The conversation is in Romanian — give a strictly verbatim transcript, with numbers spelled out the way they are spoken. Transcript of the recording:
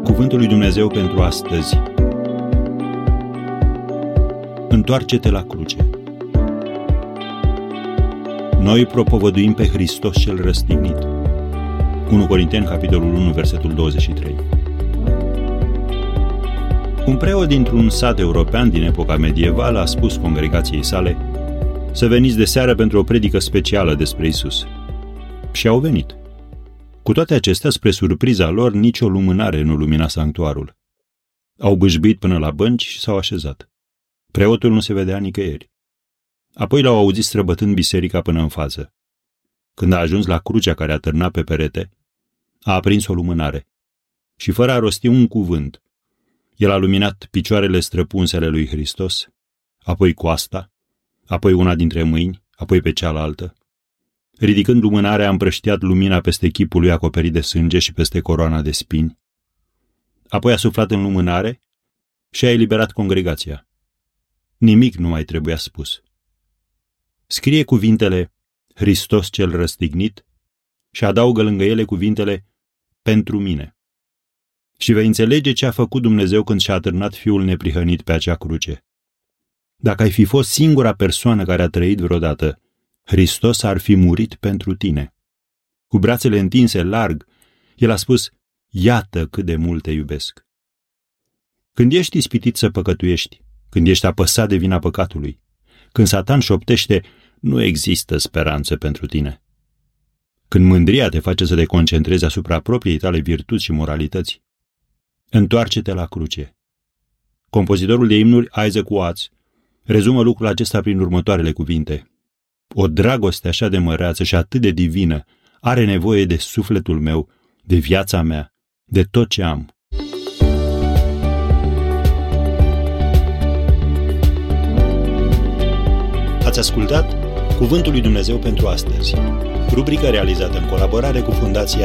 Cuvântul lui Dumnezeu pentru astăzi. Întoarce-te la cruce. Noi propovăduim pe Hristos cel răstignit. unu Corinteni, capitolul unu, versetul douăzeci și trei. Un preot dintr-un sat european din epoca medievală a spus congregației sale să veniți de seară pentru o predică specială despre Isus. Și au venit. Cu toate acestea, spre surpriza lor, nicio lumânare nu lumina sanctuarul. Au bâșbuit până la bănci și s-au așezat. Preotul nu se vedea nicăieri. Apoi l-au auzit străbătând biserica până în față. Când a ajuns la crucea care a târnat pe perete, a aprins o lumânare și, fără a rosti un cuvânt, el a luminat picioarele străpunse ale lui Hristos, apoi coasta, apoi una dintre mâini, apoi pe cealaltă. Ridicând lumânarea, a împrăștiat lumina peste chipul lui acoperit de sânge și peste coroana de spini. Apoi a suflat în lumânare și a eliberat congregația. Nimic nu mai trebuia spus. Scrie cuvintele Hristos cel răstignit și adaugă lângă ele cuvintele pentru mine. Și vei înțelege ce a făcut Dumnezeu când și-a atârnat Fiul neprihănit pe acea cruce. Dacă ai fi fost singura persoană care a trăit vreodată, Hristos ar fi murit pentru tine. Cu brațele întinse larg, El a spus, iată cât de mult te iubesc. Când ești ispitit să păcătuiești, când ești apăsat de vina păcatului, când Satan șoptește, nu există speranță pentru tine. Când mândria te face să te concentrezi asupra propriei tale virtuți și moralități, întoarce-te la cruce. Compozitorul de imnuri Isaac Watts rezumă lucrul acesta prin următoarele cuvinte. O dragoste așa de măreață și atât de divină are nevoie de sufletul meu, de viața mea, de tot ce am. Ați ascultat Cuvântul lui Dumnezeu pentru astăzi, rubrica realizată în colaborare cu Fundația